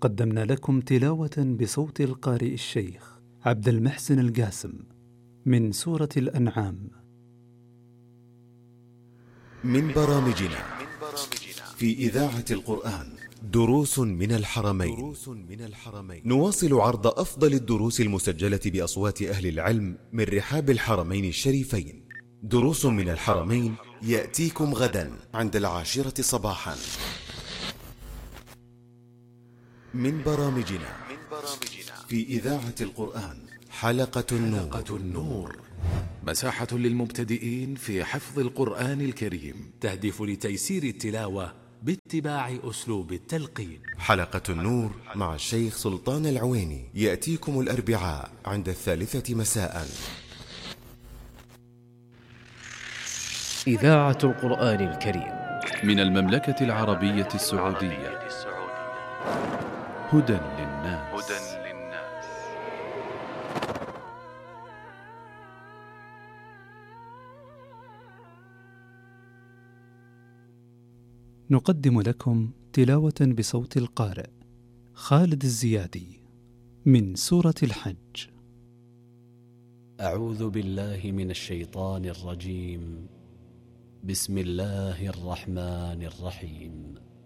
قدمنا لكم تلاوة بصوت القارئ الشيخ عبد المحسن القاسم من سورة الأنعام. من برامجنا في إذاعة القرآن دروس من الحرمين. نواصل عرض أفضل الدروس المسجلة بأصوات أهل العلم من رحاب الحرمين الشريفين. دروس من الحرمين يأتيكم غدا عند 10 صباحا. من برامجنا في إذاعة القرآن حلقة النور، مساحة للمبتدئين في حفظ القرآن الكريم، تهدف لتيسير التلاوة باتباع أسلوب التلقين. حلقة النور مع الشيخ سلطان العويني يأتيكم الأربعاء عند 3 مساء. إذاعة القرآن الكريم من المملكة العربية السعودية. هدى للناس. نقدم لكم تلاوة بصوت القارئ خالد الزيادي من سورة الحج. أعوذ بالله من الشيطان الرجيم. بسم الله الرحمن الرحيم.